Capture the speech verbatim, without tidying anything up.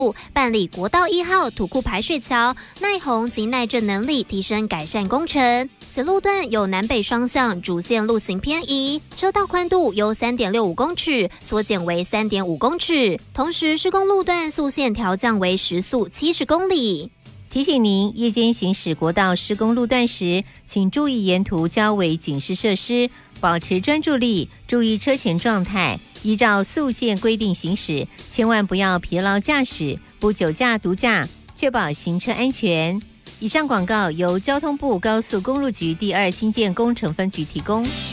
办理国道一号土库排水桥耐洪及耐震能力提升改善工程。此路段有南北双向主线路行偏移，车道宽度由 三点六五公尺缩减为 三点五公尺，同时施工路段速限调降为时速七十公里。 提醒您，夜间行驶国道施工路段时，请注意沿途交围警示设施，保持专注力，注意车前状态，依照速限规定行驶，千万不要疲劳驾驶，不酒驾毒驾，确保行车安全。以上广告由交通部高速公路局第二新建工程分局提供。